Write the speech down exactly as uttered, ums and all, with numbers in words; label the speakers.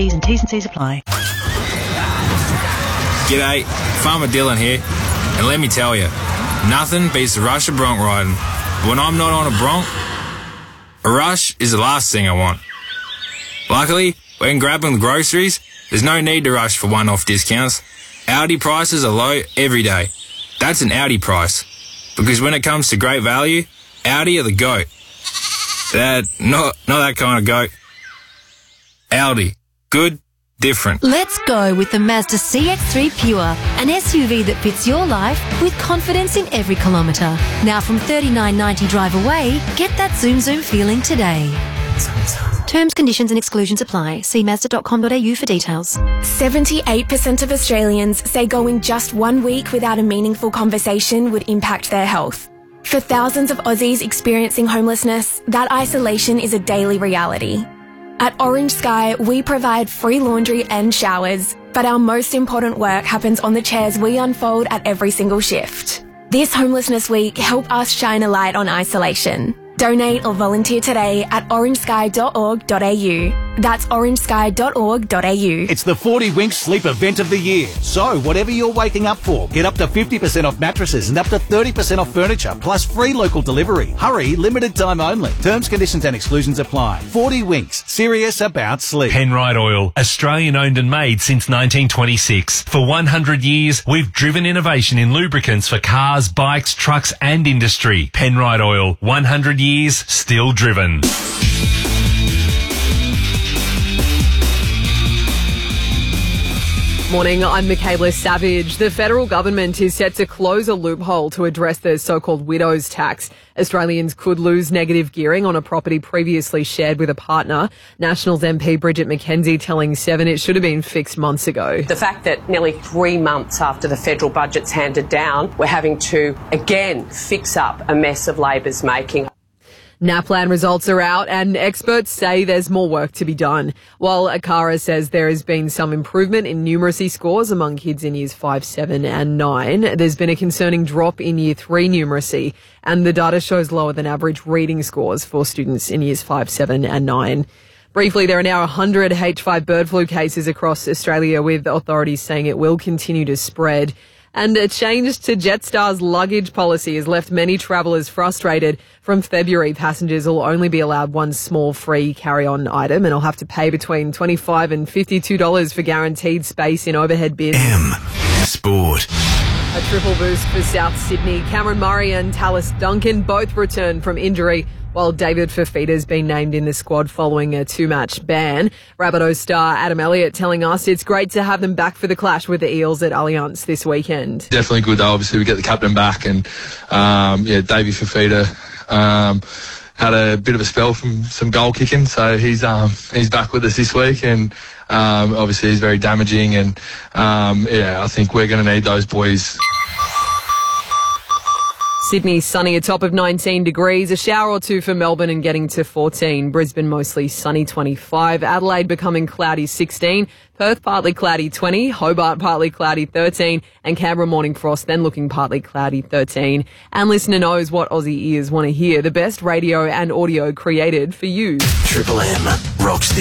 Speaker 1: facilities and T's and C's apply.
Speaker 2: G'day, Farmer Dylan here. And let me tell you, nothing beats the rush of bronc riding. When I'm not on a bronc, a rush is the last thing I want. Luckily, when grabbing the groceries, there's no need to rush for one-off discounts. Aldi prices are low every day. That's an Aldi price. Because when it comes to great value, Aldi are the GOAT. That, not, not that kind of goat. Aldi. Good, different.
Speaker 3: Let's go with the Mazda C X three Pure, an S U V that fits your life with confidence in every kilometre. Now from thirty-nine ninety drive away, get that zoom zoom feeling today. Terms, conditions and exclusions apply. See mazda dot com dot a u for details.
Speaker 4: seventy-eight percent of Australians say going just one week without a meaningful conversation would impact their health. For thousands of Aussies experiencing homelessness, that isolation is a daily reality. At Orange Sky, we provide free laundry and showers, but our most important work happens on the chairs we unfold at every single shift. This Homelessness Week, help us shine a light on isolation. Donate or volunteer today at orange sky dot org dot a u. That's orange sky dot org dot a u.
Speaker 5: It's the forty Winks Sleep Event of the Year. So, whatever you're waking up for, get up to fifty percent off mattresses and up to thirty percent off furniture, plus free local delivery. Hurry, limited time only. Terms, conditions and exclusions apply. forty Winks, serious about sleep.
Speaker 6: Penrite Oil, Australian owned and made since nineteen twenty-six. For one hundred years, we've driven innovation in lubricants for cars, bikes, trucks and industry. Penrite Oil, one hundred years. Years still driven.
Speaker 7: Morning, I'm Michaela Savage. The federal government is set to close a loophole to address the so-called widow's tax. Australians could lose negative gearing on a property previously shared with a partner. Nationals M P Bridget McKenzie telling Seven it should have been fixed months ago.
Speaker 8: The fact that nearly three months after the federal budget's handed down, we're having to again fix up a mess of Labor's making.
Speaker 7: NAPLAN results are out and experts say there's more work to be done. While ACARA says there has been some improvement in numeracy scores among kids in years five, seven and nine, there's been a concerning drop in year three numeracy, and the data shows lower than average reading scores for students in years five, seven and nine. Briefly, there are now one hundred H five bird flu cases across Australia, with authorities saying it will continue to spread. And a change to Jetstar's luggage policy has left many travellers frustrated. From February, passengers will only be allowed one small free carry-on item and will have to pay between twenty-five dollars and fifty-two dollars for guaranteed space in overhead bins.
Speaker 6: M Sport.
Speaker 7: A triple boost for South Sydney. Cameron Murray and Tallis Duncan both returned from injury, while David Fifita's been named in the squad following a two-match ban. Rabbitohs star Adam Elliott telling us it's great to have them back for the clash with the Eels at Allianz this weekend.
Speaker 9: Definitely good though. Obviously we get the captain back, and um, yeah, Davey Fifita um, had a bit of a spell from some goal kicking, so he's um, he's back with us this week, and um, obviously he's very damaging, and um, yeah, I think we're going to need those boys.
Speaker 7: Sydney sunny, a top of nineteen degrees, a shower or two for Melbourne and getting to fourteen. Brisbane mostly sunny, twenty-five. Adelaide becoming cloudy, sixteen. Perth partly cloudy, twenty. Hobart partly cloudy, thirteen. And Canberra morning frost, then looking partly cloudy, thirteen. And listener knows what Aussie ears want to hear. The best radio and audio created for you.
Speaker 10: Triple M rocks